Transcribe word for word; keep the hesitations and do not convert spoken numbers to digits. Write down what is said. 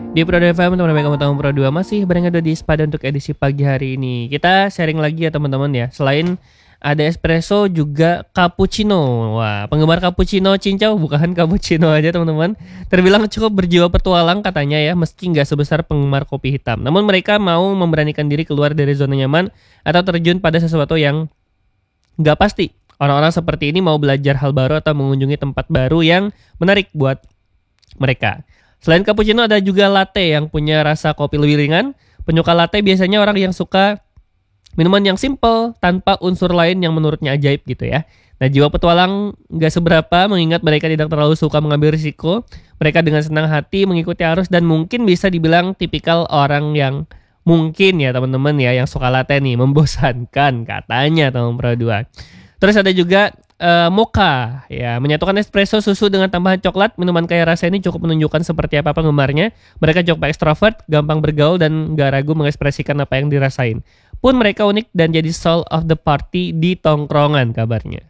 Di Pro dua F M, teman-teman kamu tahu Pro dua masih bareng ada di Spada untuk edisi pagi hari ini. Kita sharing lagi ya teman-teman ya. Selain ada espresso juga cappuccino. Wah, penggemar cappuccino cincau bukan cappuccino aja teman-teman. Terbilang cukup berjiwa petualang katanya ya, meski nggak sebesar penggemar kopi hitam. Namun mereka mau memberanikan diri keluar dari zona nyaman atau terjun pada sesuatu yang nggak pasti. Orang-orang seperti ini mau belajar hal baru atau mengunjungi tempat baru yang menarik buat mereka. Selain cappuccino ada juga latte yang punya rasa kopi lebih ringan. Penyuka latte biasanya orang yang suka minuman yang simple tanpa unsur lain yang menurutnya ajaib gitu ya. Nah, jiwa petualang nggak seberapa mengingat mereka tidak terlalu suka mengambil risiko. Mereka dengan senang hati mengikuti arus dan mungkin bisa dibilang tipikal orang yang mungkin ya teman-teman ya yang suka latte nih, membosankan katanya teman Pro dua. Terus ada juga uh, mocha ya, menyatukan espresso susu dengan tambahan coklat. Minuman kaya rasa ini cukup menunjukkan seperti apa penggemarnya. Mereka cukup ekstrovert, gampang bergaul dan gak ragu mengekspresikan apa yang dirasain. Pun mereka unik dan jadi soul of the party di tongkrongan kabarnya.